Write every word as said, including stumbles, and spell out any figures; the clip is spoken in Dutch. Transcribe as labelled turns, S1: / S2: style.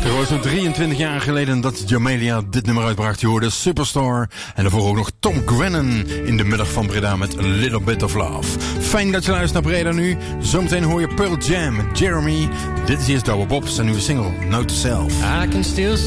S1: Er was zo'n drieëntwintig jaar geleden dat Jamelia dit nummer uitbracht. Je hoorde Superstar en daarvoor ook nog Tom Grennan in de middag van Breda met A Little Bit of Love. Fijn dat je luistert naar Breda nu. Zometeen hoor je Pearl Jam, Jeremy. Dit is eerst Douwe Bob, zijn nieuwe single, Note to Self.
S2: I can still